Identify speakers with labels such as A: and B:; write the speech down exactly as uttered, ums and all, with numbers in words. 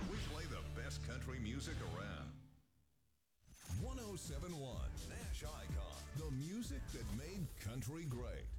A: We play the best country music around. one oh seven point one Nash Icon. The music that made country great.